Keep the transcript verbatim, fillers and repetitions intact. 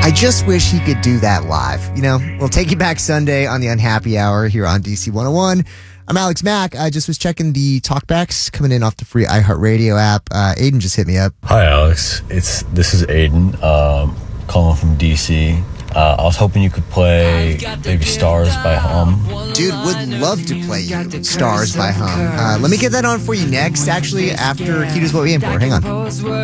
I just wish he could do that live. You know, we'll take you back Sunday on the Unhappy Hour here on D C one oh one. I'm Alex Mack. I just was checking the talkbacks coming in off the free iHeartRadio app. Uh, Aiden just hit me up. Hi, Alex. It's This is Aiden, um, calling from D C. Uh, I was hoping you could play maybe Stars by Hum. Dude, would love to play you Stars by Hum. Uh, let me get that on for you next, actually, after He Does What We Aim For. Hang on.